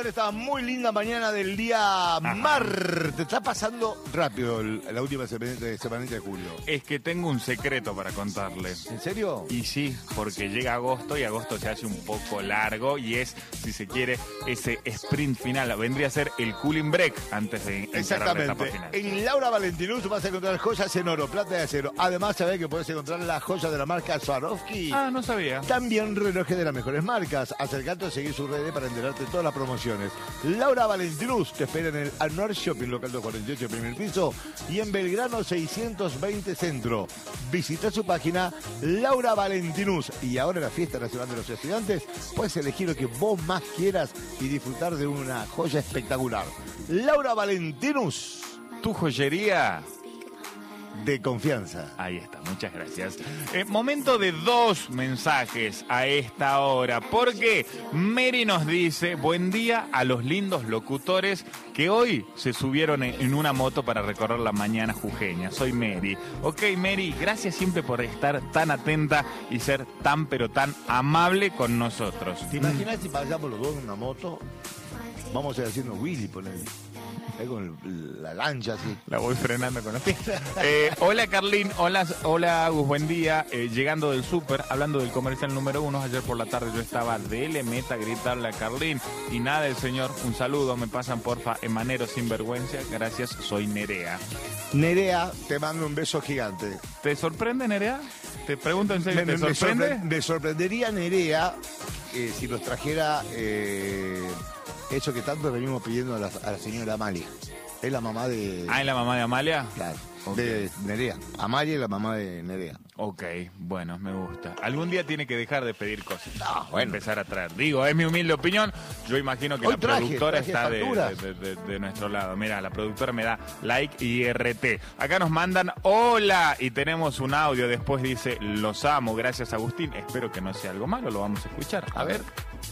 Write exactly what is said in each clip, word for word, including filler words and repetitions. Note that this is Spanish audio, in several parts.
tal? Esta muy linda mañana del día martes. Te está pasando rápido el- la última semanita de, semanita de julio. Es que tengo un secreto para contarle. ¿En serio? Y sí, porque llega agosto y agosto se hace un poco largo y es, si se quiere, ese sprint final. Vendría a ser el cooling break antes de encerrar la etapa Exactamente. final. En Laura Valentinus vas a encontrar joyas en oro, plata y acero. Además, sabés que puedes encontrar las joyas de la marca Swarovski. Ah, no sabía. También relojes de las mejores marcas. Acercate a seguir sus redes para enterarte de todas las promociones. Laura Valentinus te espera en el Anuar Shopping Local dos cuarenta y ocho, primer piso, y en Belgrano seiscientos veinte Centro. Visita su página Laura Valentinus. Y ahora en la Fiesta Nacional de los Estudiantes puedes elegir lo que vos más quieras y disfrutar de una joya espectacular. Laura Valentinus, Tu joyería. de confianza. Ahí está, muchas gracias. Eh, momento de dos mensajes a esta hora, porque Mary nos dice, buen día a los lindos locutores que hoy se subieron en, en una moto para recorrer la mañana jujeña. Soy Mary. Ok, Mary, gracias siempre por estar tan atenta y ser tan pero tan amable con nosotros. ¿Te imaginas si pasamos los dos en una moto? Vamos a ir haciendo Willy, ponele. Ahí con el- la lancha así. La voy frenando con los pies. Eh, hola Carlín, hola, hola Agus, buen día. Eh, llegando del súper, hablando del comercial número uno, ayer por la tarde yo estaba de L meta a gritarle a Carlín y nada, el señor, un saludo, me pasan porfa, emanero sin vergüenza, gracias, soy Nerea. Nerea, te mando un beso gigante. ¿Te sorprende Nerea? Te pregunto en serio, Me, ¿te me- me sorprende? sorpre- me sorprendería Nerea eh, si nos trajera eh, eso que tanto venimos pidiendo a la, a la señora Amalia. Es la mamá de... Ah, ¿es la mamá de Amalia? Claro, Ok. de Nerea. Amalia es la mamá de Nerea. Ok, bueno, me gusta. Algún día tiene que dejar de pedir cosas. Ah, bueno. Empezar a traer. Digo, es mi humilde opinión. Yo imagino que Hoy la traje, productora traje está de, facturas. de- de- de nuestro lado. Mira, la productora me da like y R T. Acá nos mandan hola y tenemos un audio. Después dice los amo. Gracias, Agustín. Espero que no sea algo malo. Lo vamos a escuchar. A ver.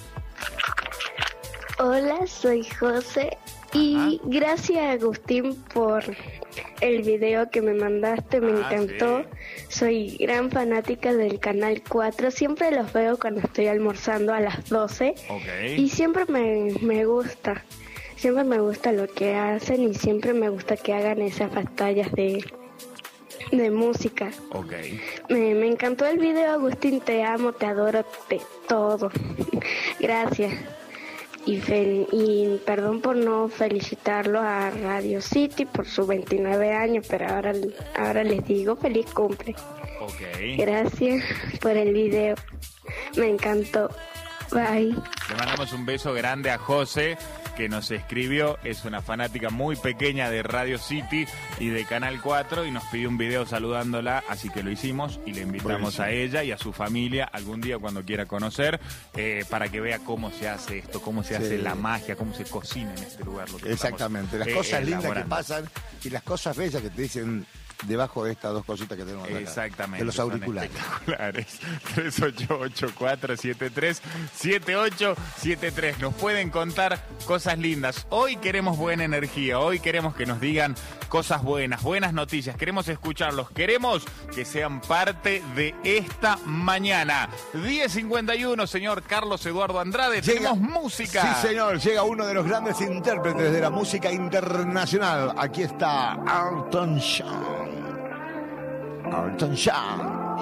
Hola, soy José y gracias Agustín por el video que me mandaste, me Ah, encantó. Soy gran fanática del Canal cuatro, siempre los veo cuando estoy almorzando a las doce y Ok. siempre me, me gusta, siempre me gusta lo que hacen y siempre me gusta que hagan esas batallas de, de música. Ok. Me, me encantó el video, Agustín, te amo, te adoro, te todo. Gracias. Y, fel- y perdón por no felicitarlo a Radio City por sus veintinueve años, pero ahora, ahora les digo feliz cumple. Ok. Gracias por el video, me encantó. Bye. Le mandamos un beso grande a José, que nos escribió, es una fanática muy pequeña de Radio City y de Canal cuatro y nos pidió un video saludándola, así que lo hicimos y le invitamos Buenísimo. a ella y a su familia algún día cuando quiera conocer, eh, para que vea cómo se hace esto, cómo se Sí. hace la magia, cómo se cocina en este lugar. Lo que Exactamente. Las estamos, eh, cosas lindas que elaborando. pasan y las cosas bellas que te dicen debajo de estas dos cositas que tenemos acá. Exactamente. De los son auriculares. espectaculares. tres ocho ocho, cuatro siete tres, siete ocho siete tres. Nos pueden contar cosas lindas. Hoy queremos buena energía. Hoy queremos que nos digan cosas buenas, buenas noticias. Queremos escucharlos. Queremos que sean parte de esta mañana. diez cincuenta y uno, señor Carlos Eduardo Andrade. Llega- Tenemos música. Sí, señor. Llega uno de los grandes intérpretes de la música internacional. Aquí está Elton John. Elton John.